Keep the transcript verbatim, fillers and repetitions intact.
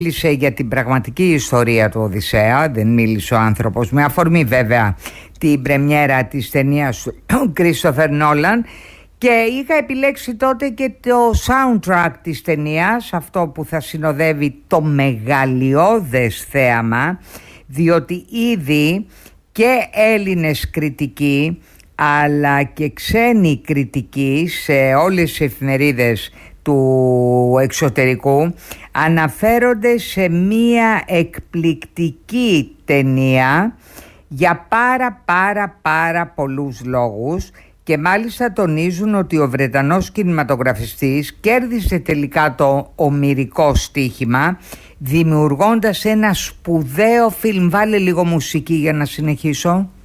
Μίλησε για την πραγματική ιστορία του Οδυσσέα, δεν μίλησε ο άνθρωπος, με αφορμή βέβαια την πρεμιέρα της ταινίας του Κρίστοφερ Νόλαν, και είχα επιλέξει τότε και το soundtrack της ταινίας, αυτό που θα συνοδεύει το μεγαλειώδες θέαμα, διότι ήδη και Έλληνες κριτικοί αλλά και ξένοι κριτικοί σε όλες τις εφημερίδες του εξωτερικού αναφέρονται σε μία εκπληκτική ταινία για πάρα πάρα πάρα πολλούς λόγους, και μάλιστα τονίζουν ότι ο Βρετανός κινηματογραφιστής κέρδισε τελικά το ομηρικό στοίχημα δημιουργώντας ένα σπουδαίο φιλμ. Βάλε λίγο μουσική για να συνεχίσω.